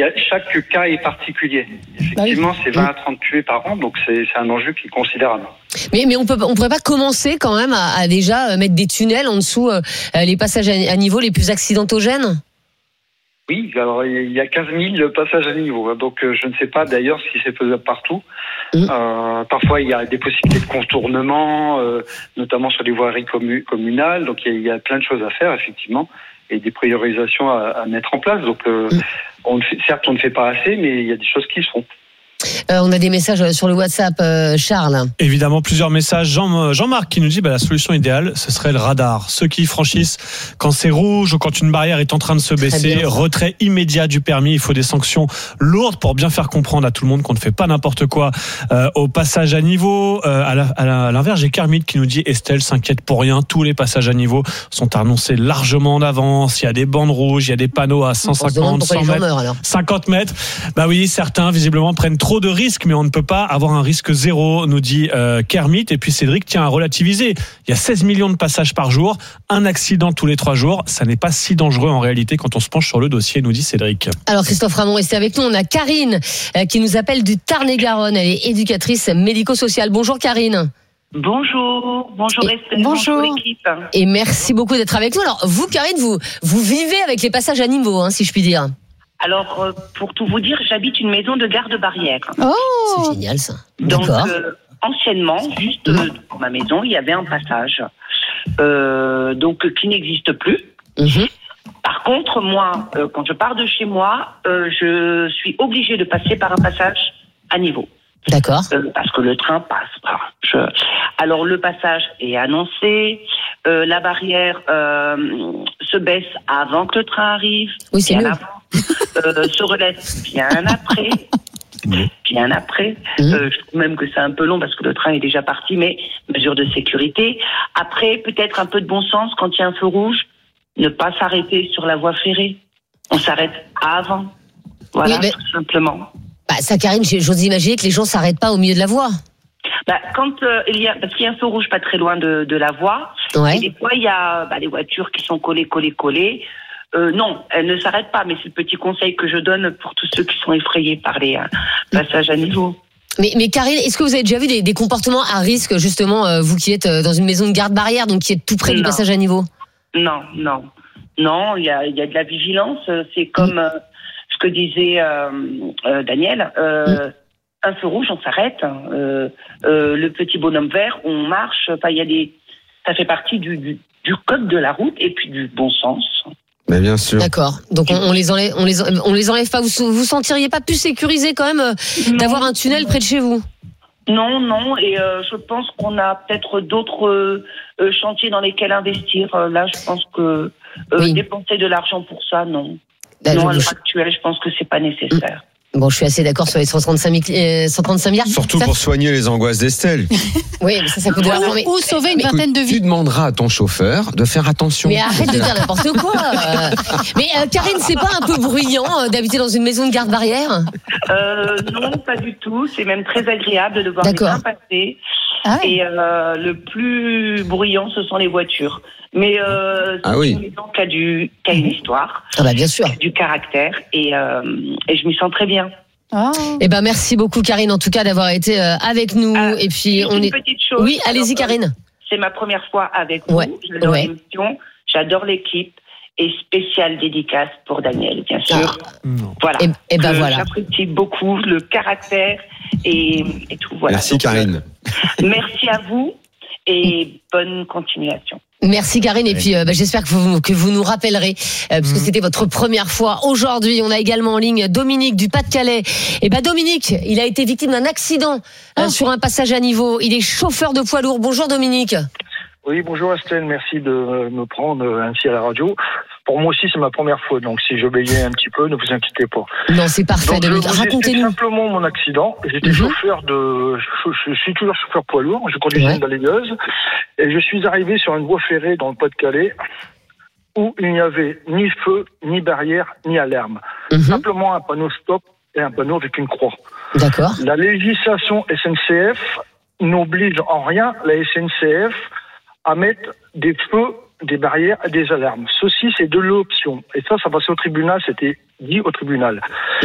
chaque cas est particulier. Effectivement, c'est 20 à 30 tués par an, donc c'est un enjeu qui est considérable. Mais on pourrait pas commencer quand même à déjà mettre des tunnels en dessous les passages à niveau les plus accidentogènes? Oui, alors il y a 15 000 passages à niveau, donc je ne sais pas d'ailleurs si c'est faisable partout. Parfois il y a des possibilités de contournement, notamment sur les voiries communales, donc il y a plein de choses à faire effectivement, et des priorisations à mettre en place. Donc certes on ne fait pas assez, mais il y a des choses qui se font. On a des messages sur le WhatsApp, Charles. Évidemment, plusieurs messages. Jean-Marc qui nous dit la solution idéale, ce serait le radar. Ceux qui franchissent quand c'est rouge ou quand une barrière est en train de se baisser, retrait immédiat du permis. Il faut des sanctions lourdes pour bien faire comprendre à tout le monde qu'on ne fait pas n'importe quoi au passage à niveau. À l'inverse, j'ai Kermit qui nous dit Estelle s'inquiète pour rien. Tous les passages à niveau sont annoncés largement en avance. Il y a des bandes rouges, il y a des panneaux à 150, 100 mètres, 50 mètres. Bah oui, certains visiblement prennent trop de risques, mais on ne peut pas avoir un risque zéro, nous dit Kermit. Et puis Cédric tient à relativiser. Il y a 16 millions de passages par jour, un accident tous les 3 jours. Ça n'est pas si dangereux en réalité quand on se penche sur le dossier, nous dit Cédric. Alors Christophe Ramon, restez avec nous. On a Karine qui nous appelle du Tarn-et-Garonne. Elle est éducatrice médico-sociale. Bonjour Karine. Bonjour Estelle, bonjour l'équipe. Et merci beaucoup d'être avec nous. Alors vous Karine, vous vivez avec les passages à niveau, si je puis dire. Alors, pour tout vous dire, j'habite une maison de garde-barrière. Oh, c'est génial ça. Donc, anciennement, juste devant ma maison, il y avait un passage qui n'existe plus. Par contre, moi, quand je pars de chez moi, je suis obligée de passer par un passage à niveau. D'accord. Parce que le train passe. Alors, le passage est annoncé. La barrière se baisse avant que le train arrive. Oui, c'est mieux. Se relève bien après. Je trouve même que c'est un peu long parce que le train est déjà parti, mais mesure de sécurité. Après, peut-être un peu de bon sens quand il y a un feu rouge, ne pas s'arrêter sur la voie ferrée. On s'arrête avant. Voilà, tout simplement. Ça, Karine, j'ose imaginer que les gens s'arrêtent pas au milieu de la voie. Quand parce qu'il y a un feu rouge pas très loin de la voie, et des fois il y a les voitures qui sont collées. Non, elles ne s'arrêtent pas, mais c'est le petit conseil que je donne pour tous ceux qui sont effrayés par les passages à niveau. Mais Karine, est-ce que vous avez déjà vu des comportements à risque, justement, vous qui êtes dans une maison de garde-barrière, donc qui êtes tout près du passage à niveau? Non, il y a de la vigilance. C'est comme ce que disait Daniel. Un feu rouge, on s'arrête. Le petit bonhomme vert, on marche. Enfin, ça fait partie du code de la route et puis du bon sens. Mais bien sûr. D'accord. Donc on les enlève pas. Vous sentiriez pas plus sécurisé quand même d'avoir un tunnel près de chez vous? Non. Et je pense qu'on a peut-être d'autres chantiers dans lesquels investir. Là, je pense que dépenser de l'argent pour ça, non. À l'heure actuelle, je pense que c'est pas nécessaire. Bon, je suis assez d'accord sur les 135 milliards. Surtout pour soigner les angoisses d'Estelle. Oui, mais ça coûte de l'argent. Ou sauver une vingtaine de vies. Tu demanderas à ton chauffeur de faire attention. Mais arrête de dire n'importe quoi. Mais Karine, c'est pas un peu bruyant d'habiter dans une maison de garde-barrière? Non, pas du tout. C'est même très agréable de voir les trains passer. Et le plus bruyant, ce sont les voitures. Mais c'est une maison qui a une histoire, bien sûr, du caractère, et je m'y sens très bien. Merci beaucoup Karine, en tout cas d'avoir été avec nous. Et puis une petite chose. Oui, allez-y Karine. C'est ma première fois avec vous. J'adore l'émission, j'adore l'équipe. Et spéciale dédicace pour Daniel, bien sûr. Voilà. Voilà. J'apprécie beaucoup le caractère et tout. Voilà. Merci Karine. Merci à vous et bonne continuation. Merci Karine, et puis j'espère que vous nous rappellerez puisque c'était votre première fois. Aujourd'hui, on a également en ligne Dominique du Pas-de-Calais. Dominique, il a été victime d'un accident sur un passage à niveau. Il est chauffeur de poids lourd. Bonjour Dominique. Oui, bonjour Estelle, merci de me prendre ainsi à la radio. Pour moi aussi, c'est ma première fois, donc si j'obéis un petit peu, ne vous inquiétez pas. Non, c'est parfait, Dominique. Racontez-nous. Simplement mon accident. J'étais je suis toujours chauffeur poids lourd, je conduisais une balayeuse, et je suis arrivé sur une voie ferrée dans le Pas-de-Calais, où il n'y avait ni feu, ni barrière, ni alarme. Simplement un panneau stop et un panneau avec une croix. D'accord. La législation SNCF n'oblige en rien la SNCF à mettre des feux, des barrières et des alarmes. Ceci, c'est de l'option. Et ça passe au tribunal, c'était dit au tribunal.